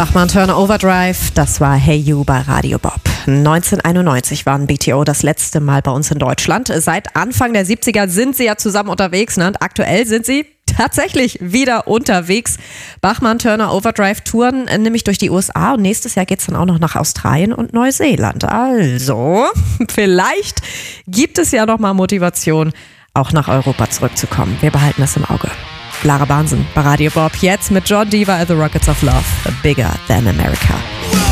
Bachmann Turner Overdrive, das war Hey You bei Radio Bob. 1991 waren BTO das letzte Mal bei uns in Deutschland. Seit Anfang der 70er sind sie ja zusammen unterwegs, ne? Und aktuell sind sie tatsächlich wieder unterwegs. Bachmann Turner Overdrive touren nämlich durch die USA und nächstes Jahr geht es dann auch noch nach Australien und Neuseeland. Also, vielleicht gibt es ja noch mal Motivation, auch nach Europa zurückzukommen. Wir behalten das im Auge. Lara Bahnsen bei Radio Bob, jetzt mit John Diva and the Rockets of Love, Bigger Than America.